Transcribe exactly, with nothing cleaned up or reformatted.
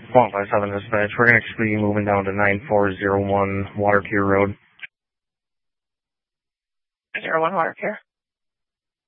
one five seven dispatch. We're going to be moving down to nine four zero one Water Pier Road. Zero one Water Pier.